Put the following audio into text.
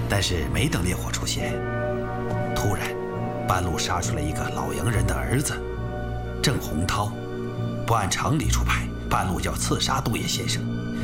但是没等烈火出现，突然，半路杀出来一个老洋人的儿子郑洪涛，不按常理出牌，半路要刺杀东野先生，